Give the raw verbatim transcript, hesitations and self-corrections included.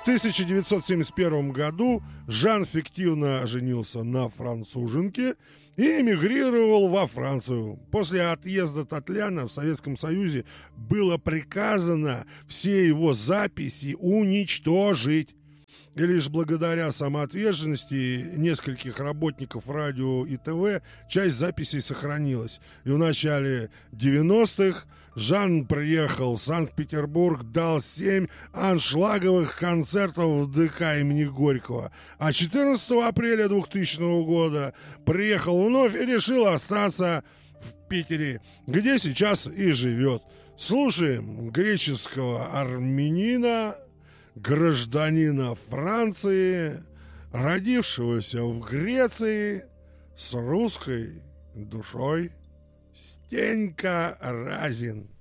тысяча девятьсот семьдесят первом году Жан фиктивно женился на француженке и эмигрировал во Францию. После отъезда Татляна в Советском Союзе было приказано все его записи уничтожить. И лишь благодаря самоотверженности нескольких работников радио и ТВ часть записей сохранилась. И в начале девяностых Жан приехал в Санкт-Петербург, дал семь аншлаговых концертов в ДК имени Горького. А четырнадцатого апреля двухтысячного года приехал вновь и решил остаться в Питере, где сейчас и живет. Слушаем греческого армянина, гражданина Франции, родившегося в Греции, с русской душой, Стенька Разин.